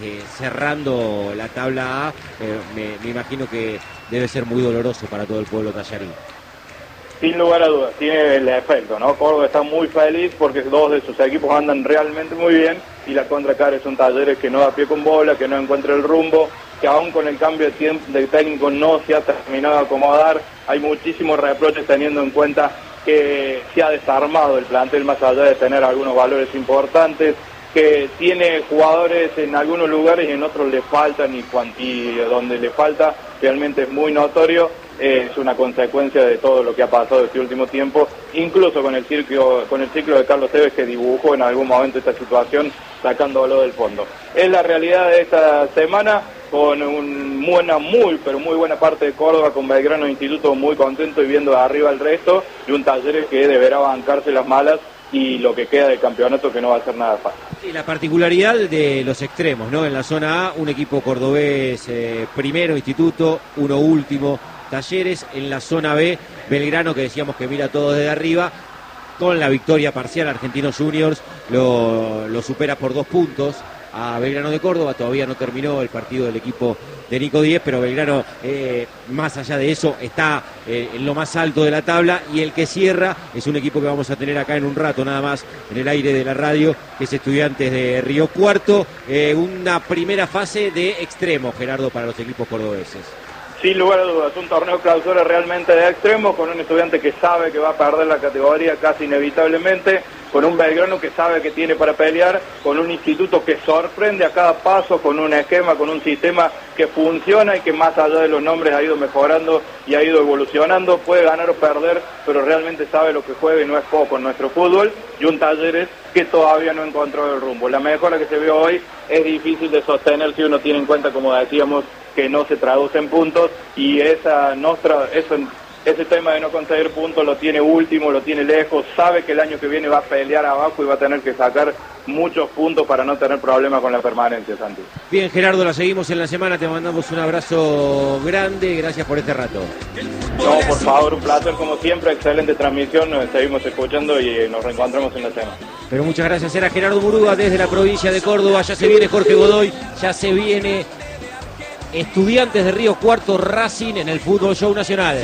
cerrando la tabla A, me imagino que debe ser muy doloroso para todo el pueblo tallarín. Sin lugar a dudas, tiene el efecto, ¿no? Córdoba está muy feliz porque dos de sus equipos andan realmente muy bien y la contracara son Talleres que no da pie con bola, que no encuentra el rumbo, que aún con el cambio de tiempo de técnico no se ha terminado de acomodar. Hay muchísimos reproches teniendo en cuenta que se ha desarmado el plantel más allá de tener algunos valores importantes, que tiene jugadores en algunos lugares y en otros le faltan y donde le falta realmente es muy notorio. Es una consecuencia de todo lo que ha pasado este último tiempo, incluso con el ciclo de Carlos Tevez, que dibujó en algún momento esta situación sacándolo del fondo. Es la realidad de esta semana, con muy buena parte de Córdoba, con Belgrano Instituto muy contento y viendo de arriba el resto, y un Talleres que deberá bancarse las malas y lo que queda del campeonato, que no va a ser nada fácil. Y la particularidad de los extremos, ¿no? En la zona A, un equipo cordobés primero, Instituto, uno último, Talleres. En la zona B, Belgrano, que decíamos que mira todo desde arriba, con la victoria parcial, Argentinos Juniors lo supera por 2 puntos a Belgrano de Córdoba. Todavía no terminó el partido del equipo de Nico Díez, pero Belgrano, más allá de eso, está en lo más alto de la tabla, y el que cierra es un equipo que vamos a tener acá en un rato nada más en el aire de la radio, que es Estudiantes de Río Cuarto. Una primera fase de extremo, Gerardo, para los equipos cordobeses. Sin lugar a dudas, un torneo clausura realmente de extremo, con un Estudiante que sabe que va a perder la categoría casi inevitablemente, con un Belgrano que sabe que tiene para pelear, con un Instituto que sorprende a cada paso, con un esquema, con un sistema que funciona y que más allá de los nombres ha ido mejorando y ha ido evolucionando. Puede ganar o perder, pero realmente sabe lo que juega y no es poco en nuestro fútbol. Y un Talleres que todavía no encontró el rumbo. La mejora que se vio hoy es difícil de sostener si uno tiene en cuenta, como decíamos, que no se traduce en puntos, y ese tema de no conseguir puntos lo tiene último, lo tiene lejos, sabe que el año que viene va a pelear abajo y va a tener que sacar muchos puntos para no tener problemas con la permanencia, Santi. Bien, Gerardo, la seguimos en la semana, te mandamos un abrazo grande, gracias por este rato. No, por favor, un placer como siempre, excelente transmisión, nos seguimos escuchando y nos reencontramos en la semana. Pero muchas gracias, era Gerardo Murúa desde la provincia de Córdoba. Ya se viene Jorge Godoy, ya se viene Estudiantes de Río Cuarto, Racing en el Fútbol Show Nacional.